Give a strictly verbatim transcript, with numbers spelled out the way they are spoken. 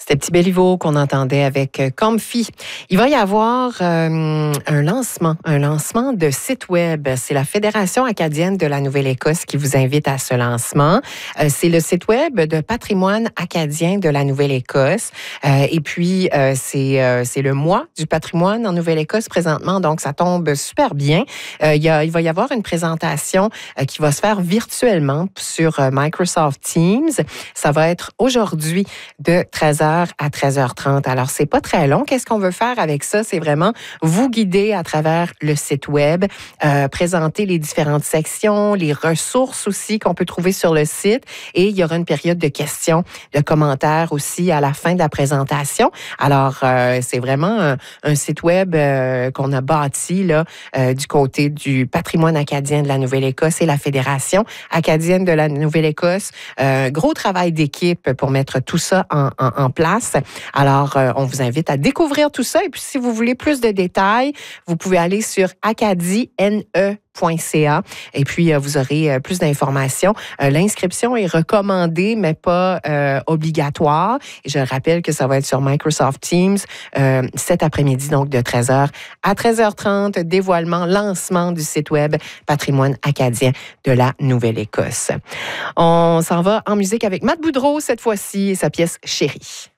C'était Petit Béliveau qu'on entendait avec Comfy. Il va y avoir euh, un lancement, un lancement de site web. C'est la Fédération acadienne de la Nouvelle-Écosse qui vous invite à ce lancement. Euh, c'est le site web de patrimoine acadien de la Nouvelle-Écosse. Euh, et puis, euh, c'est, euh, c'est le mois du patrimoine en Nouvelle-Écosse présentement, donc ça tombe super bien. Euh, il, y a, il va y avoir une présentation euh, qui va se faire virtuellement sur euh, Microsoft Teams. Ça va être aujourd'hui de treize heures à treize heures trente. Alors, c'est pas très long. Qu'est-ce qu'on veut faire avec ça? C'est vraiment vous guider à travers le site web, euh, présenter les différentes sections, les ressources aussi qu'on peut trouver sur le site. Et il y aura une période de questions, de commentaires aussi à la fin de la présentation. Alors, euh, c'est vraiment un, un site web euh, qu'on a bâti là, euh, du côté du patrimoine acadien de la Nouvelle-Écosse et la Fédération acadienne de la Nouvelle-Écosse. Euh, gros travail d'équipe pour mettre tout ça en, en, en place. Alors, euh, on vous invite à découvrir tout ça. Et puis, si vous voulez plus de détails, vous pouvez aller sur acadie n e point c a et puis euh, vous aurez euh, plus d'informations. Euh, l'inscription est recommandée, mais pas euh, obligatoire. Et je rappelle que ça va être sur Microsoft Teams euh, cet après-midi, donc de treize heures à treize heures trente, dévoilement, lancement du site web Patrimoine acadien de la Nouvelle-Écosse. On s'en va en musique avec Matt Boudreau cette fois-ci et sa pièce Chérie.